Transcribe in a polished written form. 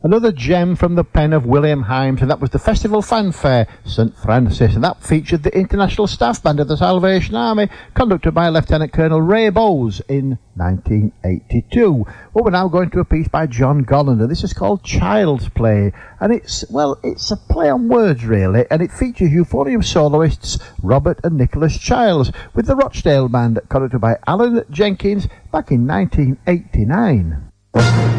Another gem from the pen of William Himes, and that was the Festival Fanfare, St Francis, and that featured the International Staff Band of the Salvation Army, conducted by Lieutenant Colonel Ray Bowles in 1982. Well, we're now going to a piece by John Gollander. This is called Child's Play, and it's a play on words, really, and it features euphonium soloists Robert and Nicholas Childs, with the Rochdale Band, conducted by Alan Jenkins, back in 1989.